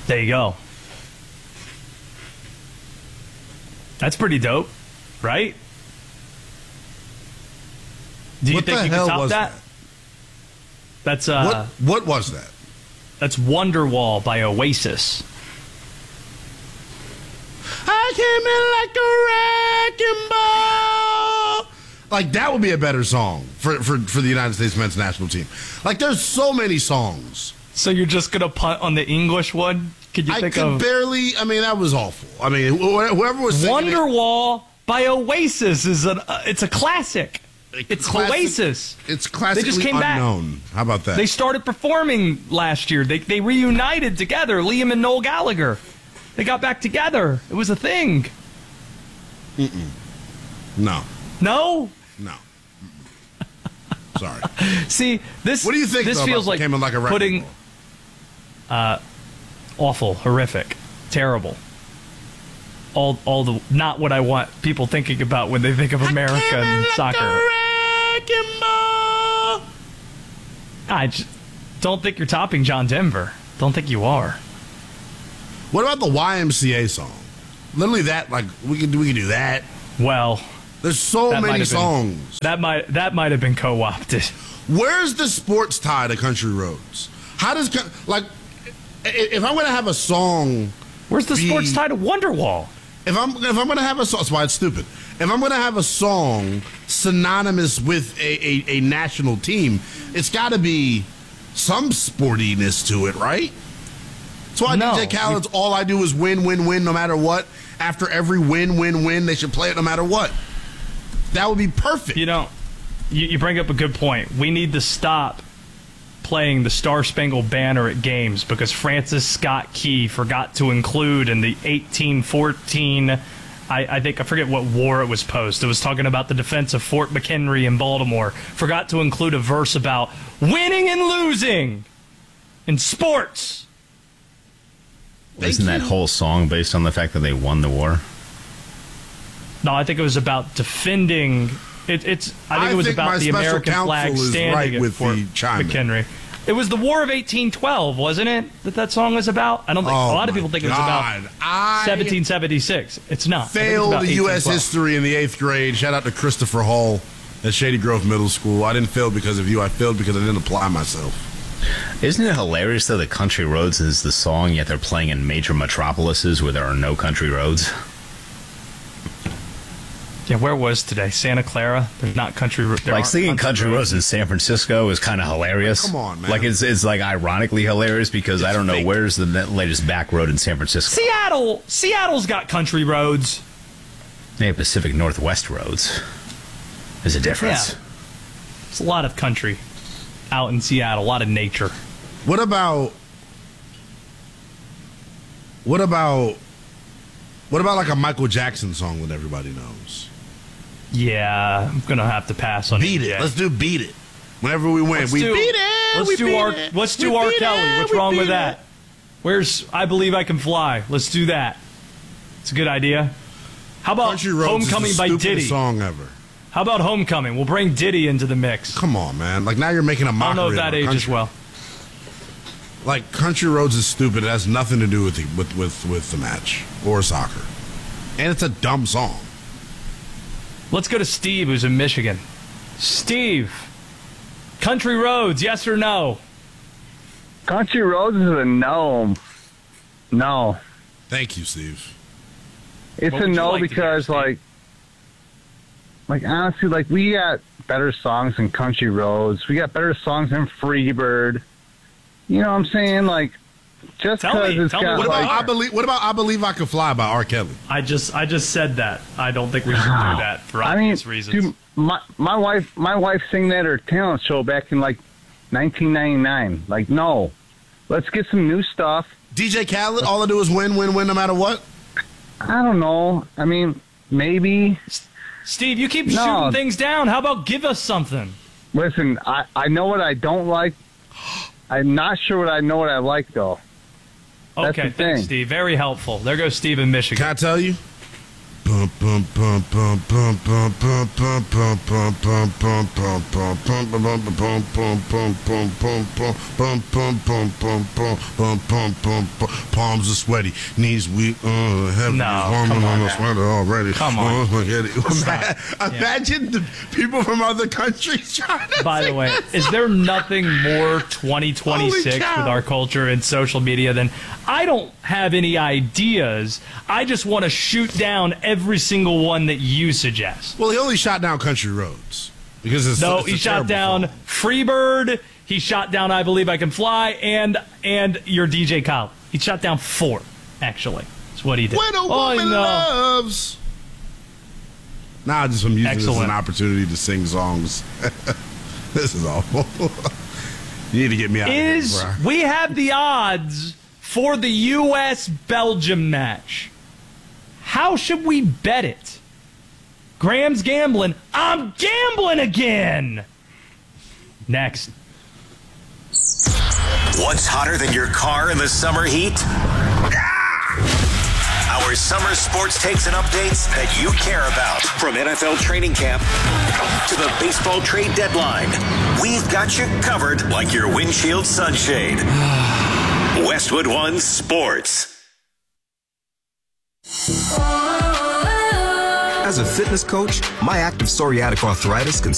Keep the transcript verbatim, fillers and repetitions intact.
There you go. That's pretty dope, right? Do you what think the you hell can top was that? that? That's uh. What, what was that? That's Wonderwall by Oasis. I came in like a wrecking ball. Like, that would be a better song for, for, for the United States men's national team. Like, there's so many songs. So you're just going to punt on the English one? Could you I think could of... barely, I mean, that was awful. I mean, wh- whoever was singing Wonderwall by Oasis is an, uh, it's a classic. it, It's classic, Oasis. It's classically They just came back. unknown. How about that? They started performing last year. They they reunited together, Liam and Noel Gallagher. They got back together. It was a thing. Mm-mm. No. No? No. Mm-mm. Sorry. See, this What do you think, this though, feels about like Came in like a wrecking putting ball? uh awful, horrific, terrible. All all the not what I want people thinking about when they think of America and soccer. I just don't think you're topping John Denver. Don't think you are. What about the Y M C A song? Literally that, like, we could, we could do that. Well, There's so that might many have been- songs. that might that might have been co-opted. Where's the sports tie to Country Roads? How does, co- like, i- if I'm going to have a song, Where's the Be- sports tie to Wonderwall? if I'm if I'm going to have a song, that's why it's stupid. If I'm going to have a song synonymous with a, a, a national team, it's got to be some sportiness to it, right? That's why No, D J Khaled's All I Do Is Win, Win, Win, no matter what. After every win, win, win, they should play it no matter what. That would be perfect. You know, you, you bring up a good point. We need to stop playing the Star Spangled Banner at games because Francis Scott Key forgot to include in the eighteen fourteen, I, I think, I forget what war it was post. It was talking about the defense of Fort McHenry in Baltimore. Forgot to include a verse about winning and losing in sports. Thank Isn't that you. whole song based on the fact that they won the war? No, I think it was about defending. It, it's. I think I it was think my about the special American counsel flag is standing right at with Fort the chime-in. McHenry. It was the War of eighteen twelve, wasn't it? That that song was about. I don't think Oh a lot of my people think it was God. about I seventeen seventy-six. It's not. I think it's failed about U S eighteen twelve. history in the eighth grade. Shout out to Christopher Hall at Shady Grove Middle School. I didn't fail because of you. I failed because I didn't apply myself. Isn't it hilarious though that Country Roads is the song, yet they're playing in major metropolises where there are no country roads? Yeah, where was today? Santa Clara. There's not country. There Like aren't singing Country Roads in San Francisco is kind of hilarious. Come on, man. Like it's it's like ironically hilarious because I don't know fake. where's the ne- latest back road in San Francisco. Seattle. Seattle's got country roads. They have Pacific Northwest roads. There's a difference. Yeah. There's a lot of country out in Seattle. A lot of nature. What about what about what about like a Michael Jackson song that everybody knows? Yeah, I'm gonna have to pass on Beat it. it. Let's do Beat It. Whenever we win, Let's we do- beat it. Let's we do beat R. it. Let's do we R. beat Kelly. it, What's we wrong beat with it. that? Where's I Believe I Can Fly? Let's do that. It's a good idea. How about Country Roads Homecoming is the by stupidest Diddy? song ever. How about Homecoming? We'll bring Diddy into the mix. Come on, man. Like now you're making a I don't mockery know if of that our ages country. well. Like Country Roads is stupid. It has nothing to do with the, with, with with the match or soccer, and it's a dumb song. Let's go to Steve, who's in Michigan. Steve, Country Roads, yes or no? Country Roads is a no. No. Thank you, Steve. It's What a would you no like to hear, because, Steve? like, like, honestly, like, we got better songs than Country Roads. We got better songs than Freebird. You know what I'm saying? Like, just Tell because me. it's Tell me got, What about like, I believe? What about I Believe I Could Fly by R. Kelly? I just I just said that. I don't think we should do that for I mean, obvious reasons. dude, my, my wife, my wife sang that at her talent show back in, like, nineteen ninety-nine. Like, no. Let's get some new stuff. D J Khaled. All I do is win, win, win, no matter what. I don't know. I mean, maybe. Steve, you keep No. shooting things down. How about give us something? Listen, I, I know what I don't like. I'm not sure what I know what I like, though. That's Okay, the thanks, thing. Steve. Very helpful. There goes Steve in Michigan. Can I tell you? Palms are sweaty, knees weak. Uh, heavy, No, arm come on on the now. sweater already. Come on. Oh, Ima- Yeah. Imagine the people from other countries trying to. By the sing way, that is there nothing more twenty twenty-six Holy cow. with our culture and social media than I don't have any ideas. I just want to shoot down every single one that you suggest. Well, he only shot down Country Roads because it's No, it's a he shot terrible down song. Freebird. He shot down I Believe I Can Fly, and and your D J Khaled. He shot down four, actually. That's what he did. When a Oh, I woman know. loves. Now I just am using this as Excellent. an opportunity to sing songs. This is awful. You need to get me out Is of here, bro. we have the odds for the U S Belgium match. How should we bet it? Graham's gambling. I'm gambling again. Next. What's hotter than your car in the summer heat? Our summer sports takes and updates that you care about. From N F L training camp to the baseball trade deadline, we've got you covered like your windshield sunshade. Westwood One Sports. As a fitness coach, my active psoriatic arthritis can